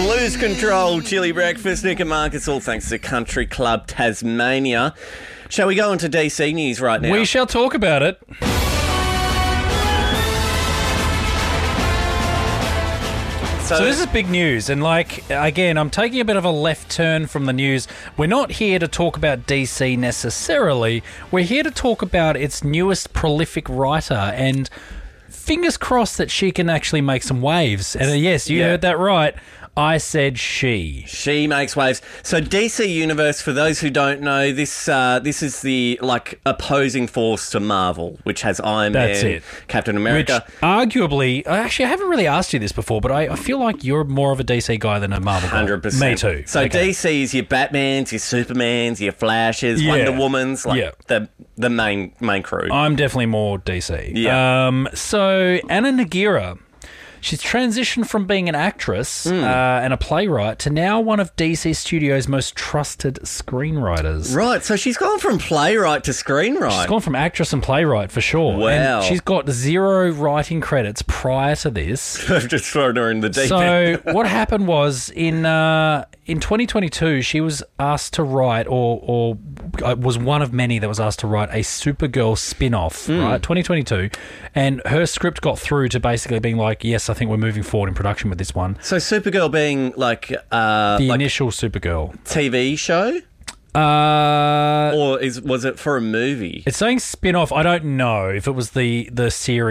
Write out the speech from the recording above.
Lose Control, Chili Breakfast, Nick and Marcus, all thanks to Country Club Tasmania. Shall we go on to DC News right now? We shall talk about it. So this is big news, and again, I'm taking a bit of a left turn from the news. We're not here to talk about DC necessarily. We're here to talk about its newest prolific writer, and fingers crossed that she can actually make some waves. And yes, you heard that right. I said she. She makes waves. So DC Universe, for those who don't know, this is the opposing force to Marvel, which has Iron Man, Captain America. Which arguably, actually, I haven't really asked you this before, but I feel like you're more of a DC guy than a Marvel guy. 100%. Me too. So DC is your Batmans, your Supermans, your Flashes, Wonder Womans, the main crew. I'm definitely more DC. Yeah. So Anna Nagira, she's transitioned from being an actress and a playwright to now one of DC Studios' most trusted screenwriters. Right, so she's gone from playwright to screenwriter. She's gone from actress and playwright for sure. Wow. And she's got 0 writing credits prior to this. I've just thrown her in the deep end. So what happened was in 2022, she was asked to write, or was one of many that was asked to write a Supergirl spin-off, right? 2022. And her script got through to basically being like, yes, I think we're moving forward in production with this one. So Supergirl being the initial Supergirl TV show? Or was it for a movie? It's saying spin-off. I don't know if it was the series